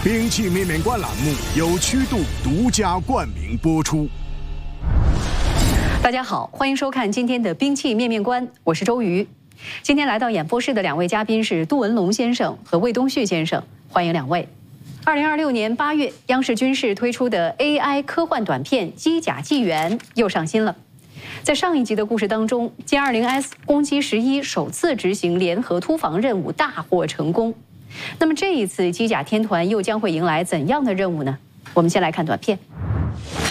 兵器面面观栏目由曲度独家冠名播出。 大家好，欢迎收看今天的兵器面面观，我是周瑜。今天来到演播室的两位嘉宾是杜文龙先生和魏东旭先生，欢迎两位。2026年8月，央视军事推出的 AI 科幻短片《机甲纪元》又上新了。在上一集的故事当中，歼20S 攻击11首次执行联合突防任务，大获成功。那么这一次机甲天团又将会迎来怎样的任务呢？我们先来看短片。